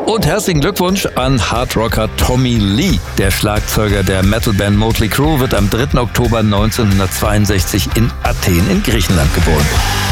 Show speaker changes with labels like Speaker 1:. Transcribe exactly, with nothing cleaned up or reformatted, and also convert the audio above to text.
Speaker 1: Und herzlichen Glückwunsch an Hardrocker Tommy Lee. Der Schlagzeuger der Metalband Motley Crue wird am dritten Oktober neunzehnhundertzweiundsechzig in Athen in Griechenland geboren.